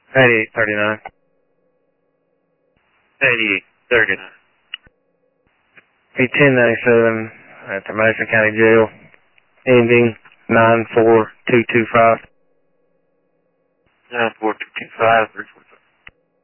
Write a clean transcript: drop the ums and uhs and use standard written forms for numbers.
8839. 8839. Be 1097 at the Madison County Jail, ending 94225. 94225.